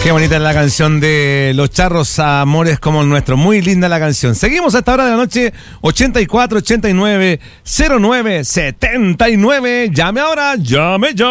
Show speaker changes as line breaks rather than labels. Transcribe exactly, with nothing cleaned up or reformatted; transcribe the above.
Qué bonita es la canción de Los Charros, Amores como el Nuestro. Muy linda la canción. Seguimos a esta hora de la noche, ochenta y cuatro, ochenta y nueve, cero nueve, setenta y nueve. Llame ahora, llame ya.